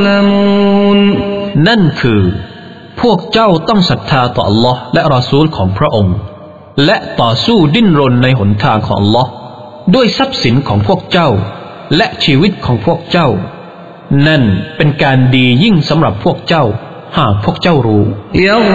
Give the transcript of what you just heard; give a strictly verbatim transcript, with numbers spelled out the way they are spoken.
นั่นคือพวกเจ้าต้องศรัทธาต่อ Allah และรอซูลของพระองค์และต่อสู้ดิ้นรนในหนทางของ Allah ด้วยทรัพย์สินของพวกเจ้าและชีวิตของพวกเจ้านั่นเป็นการดียิ่งสำหรับพวกเจ้าหากพวกเจ้ารู้